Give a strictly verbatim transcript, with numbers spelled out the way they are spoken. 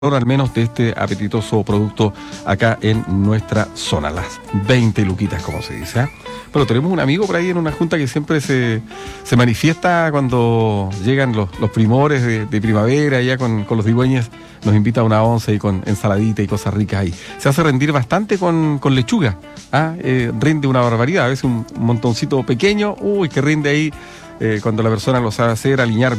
al menos de este apetitoso producto acá en nuestra zona, las veinte luquitas, como se dice, ¿eh? Pero tenemos un amigo por ahí en una junta que siempre se, se manifiesta cuando llegan los, los primores de, de primavera, ya con, con los digüeñes, nos invita a una once y con ensaladita y cosas ricas ahí. Se hace rendir bastante con, con lechuga, ¿ah? eh, rinde una barbaridad, a veces un, un montoncito pequeño, uy, que rinde ahí eh, cuando la persona lo sabe hacer, alinear